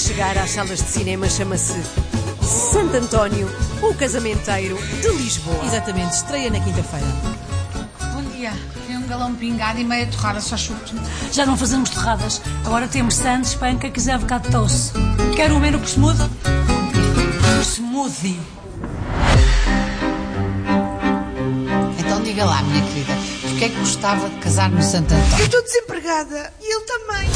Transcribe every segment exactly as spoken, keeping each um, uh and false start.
chegar às salas de cinema chama-se Santo António, o casamenteiro de Lisboa. Exatamente, estreia na quinta-feira. Bom dia, tem um galão pingado e meia torrada, só chuto. Já não fazemos torradas, agora temos sandes, pancakes e avocado toast. Quer um menu por smoothie? Por smoothie. Então diga lá, minha querida, porquê é que gostava de casar no Santo António? Eu estou desempregada e ele também.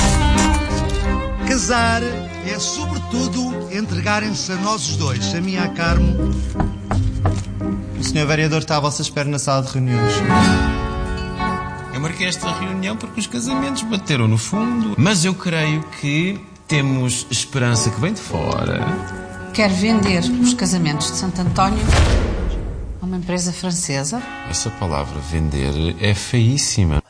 Casar é, sobretudo, entregarem-se a nós os dois, a mim e a Carmo. O senhor vereador está à vossa espera na sala de reuniões. Eu marquei esta reunião porque os casamentos bateram no fundo. Mas eu creio que temos esperança que vem de fora. Quer vender os casamentos de Santo António a uma empresa francesa? Essa palavra vender é feíssima.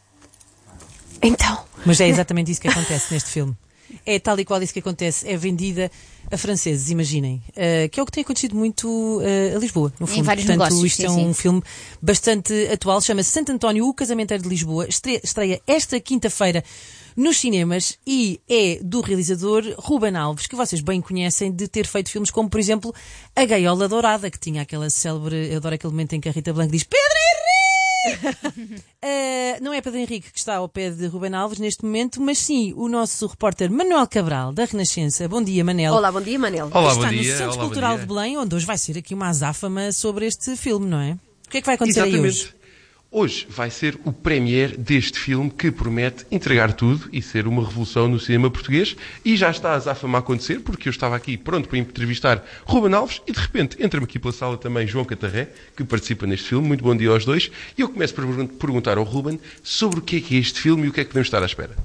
Então... Mas é exatamente isso que acontece neste filme. É tal e qual isso que acontece. É vendida a franceses, imaginem. Uh, que é o que tem acontecido muito uh, a Lisboa, no fundo. Em vários Portanto, negócios, isto sim, é um sim. filme bastante atual. Chama-se Santo António, o casamenteiro de Lisboa. Estreia, estreia esta quinta-feira nos cinemas e é do realizador Ruben Alves, que vocês bem conhecem de ter feito filmes como, por exemplo, A Gaiola Dourada, que tinha aquela célebre... Eu adoro aquele momento em que a Rita Blanco diz Pedro Henrique! uh, não é Pedro Henrique que está ao pé de Ruben Alves neste momento, mas sim o nosso repórter Manuel Cabral, da Renascença. Bom dia, Manel. Olá, bom dia, Manel. Olá, Está bom no dia. Centro Olá, Cultural bom dia. de Belém, onde hoje vai ser aqui uma azáfama sobre este filme, não é? O que é que vai acontecer aí hoje? Exatamente. Hoje vai ser o premiere deste filme que promete entregar tudo e ser uma revolução no cinema português. E já está a azáfama a acontecer, porque eu estava aqui pronto para entrevistar Ruben Alves e de repente entra-me aqui pela sala também João Catarré, que participa neste filme. Muito bom dia aos dois. E eu começo por perguntar ao Ruben sobre o que é que é este filme e o que é que podemos estar à espera.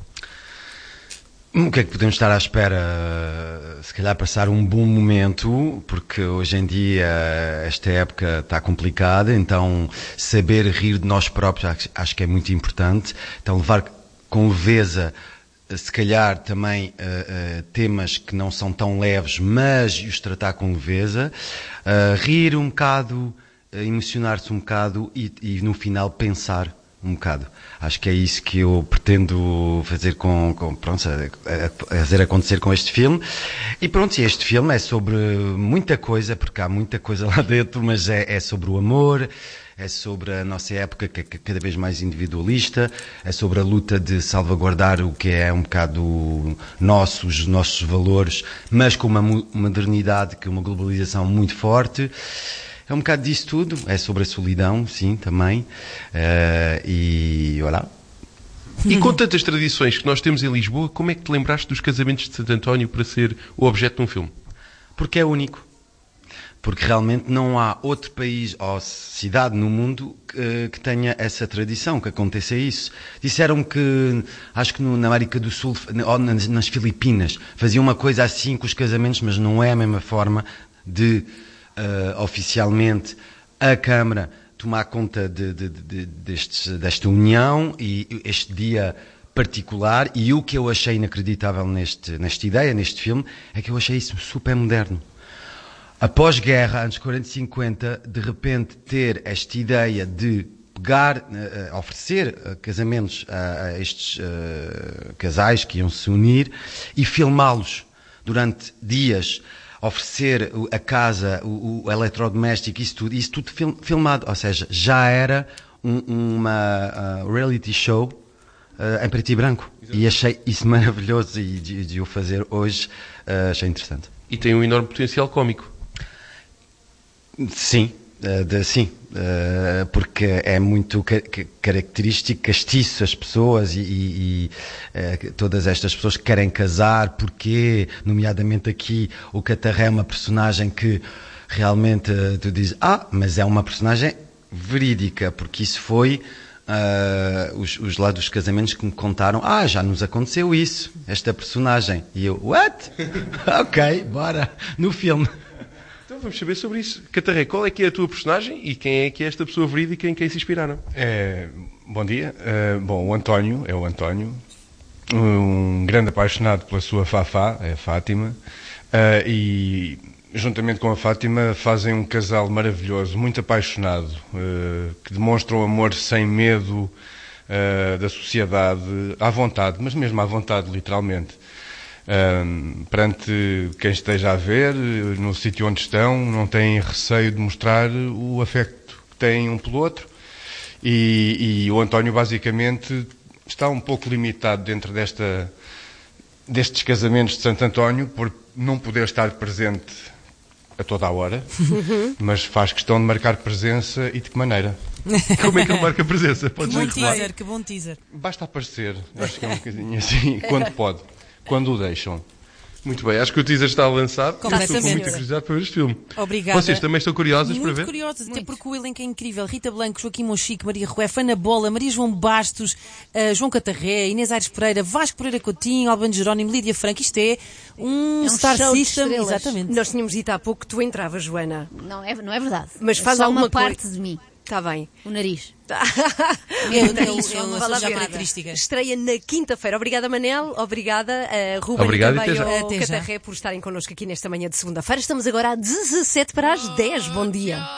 O que é que podemos estar à espera? Se calhar passar um bom momento, porque hoje em dia esta época está complicada, então saber rir de nós próprios acho, acho que é muito importante. Então levar com leveza, se calhar também uh, uh, temas que não são tão leves, mas os tratar com leveza. Uh, rir um bocado, uh, emocionar-se um bocado e, e no final pensar um bocado. Acho que é isso que eu pretendo fazer com, com pronto, a, a fazer acontecer com este filme. E pronto, este filme é sobre muita coisa, porque há muita coisa lá dentro, mas é, é sobre o amor, é sobre a nossa época que é cada vez mais individualista, é sobre a luta de salvaguardar o que é um bocado nosso, os nossos valores, mas com uma modernidade, que é uma globalização muito forte. É um bocado disso tudo, é sobre a solidão, sim, também, uh, e olá. E com tantas tradições que nós temos em Lisboa, como é que te lembraste dos casamentos de Santo António para ser o objeto de um filme? Porque é único. Porque realmente não há outro país ou cidade no mundo que, que tenha essa tradição, que aconteça isso. Disseram-me que, acho que no, na América do Sul, ou nas, nas Filipinas, faziam uma coisa assim com os casamentos, mas não é a mesma forma de... Uh, oficialmente a Câmara tomar conta de, de, de, destes, desta união e este dia particular. E o que eu achei inacreditável neste, nesta ideia, neste filme, é que eu achei isso super moderno. Após guerra, anos quarenta e cinquenta, de repente ter esta ideia de pegar, uh, oferecer uh, casamentos a, a estes uh, casais que iam se unir e filmá-los durante dias, oferecer a casa, o, o eletrodoméstico, isso tudo, isso tudo film, filmado, ou seja, já era um, uma uh, reality show uh, em preto e branco. Exato. E achei isso maravilhoso e de, de o fazer hoje, uh, achei interessante. E tem um enorme potencial cómico. Sim, uh, de, sim, uh, porque é muito ca característico, castiço as pessoas e, e, e uh, todas estas pessoas que querem casar, porque, nomeadamente aqui, o Catarré é uma personagem que realmente uh, tu dizes, ah, mas é uma personagem verídica, porque isso foi uh, os, os lá dos casamentos que me contaram, ah, já nos aconteceu isso, esta personagem. E eu, what? Ok, bora, no filme. Então vamos saber sobre isso. Catarré, qual é que é a tua personagem e quem é que é esta pessoa verídica em quem se inspiraram? É, bom dia. Uh, bom, o António é o António, um grande apaixonado pela sua Fafá, é a Fátima, uh, e juntamente com a Fátima fazem um casal maravilhoso, muito apaixonado, uh, que demonstra o amor sem medo uh, da sociedade, à vontade, mas mesmo à vontade, literalmente. Um, perante quem esteja a ver, no sítio onde estão, não têm receio de mostrar o afeto que têm um pelo outro. E, e o António, basicamente, está um pouco limitado dentro desta, destes casamentos de Santo António, por não poder estar presente a toda a hora, uhum. mas faz questão de marcar presença e de que maneira? Como é que ele marca presença? Pode que bom teaser, que bom teaser. Basta aparecer, acho que é um bocadinho assim, quando pode, quando o deixam. Muito bem, acho que o teaser está lançado. Estou com Completamente. muita curiosidade para ver este filme. Obrigada. Vocês também estão curiosos Muito para ver? Muito curiosos, até porque o elenco é incrível. Rita Blanco, Joaquim Monchique, Maria Rueff, Ana Bola, Maria João Bastos, uh, João Catarré, Inês Aires Pereira, Vasco Pereira Coutinho, Albano Jerónimo, Lídia Franco. Isto é um, É um Star show de System. estrelas. Exatamente. Nós tínhamos dito há pouco que tu entravas, Joana. Não é, não é verdade. Mas é faz só alguma uma parte coisa. de mim. Está bem. O nariz. É, o nariz, é uma Vale a chamada. característica. Estreia na quinta-feira. Obrigada, Manel. Obrigada, uh, Ruben Obrigado e e até também já. ao Até já. Catarré por estarem connosco aqui nesta manhã de segunda-feira. Estamos agora a dezassete para as dez. Bom dia.